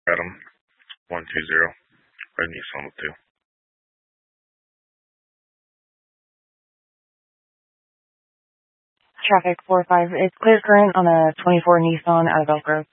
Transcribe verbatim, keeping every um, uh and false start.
Adam, one two zero, red Nissan with two. Traffic four five. It's clear current on a twenty-four Nissan out of Elk Grove.